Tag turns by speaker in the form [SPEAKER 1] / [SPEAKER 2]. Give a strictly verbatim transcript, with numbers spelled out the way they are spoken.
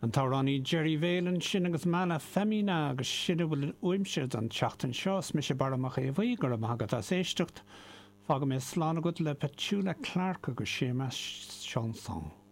[SPEAKER 1] An táránaí Jerry Whalen sin agus mana femína agus sinna bhfuil uimseir an teachtain seos me sé baramach é bhí gur am agad as éisteacht fága mé sláán agad le Petula Clark agus sémas Sean Song.